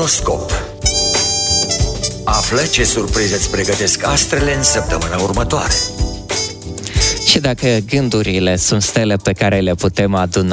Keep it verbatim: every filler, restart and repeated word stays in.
Oroscop. Află ce surprize îți pregătesc astrele în săptămâna următoare. Și dacă gândurile sunt stele pe care le putem aduna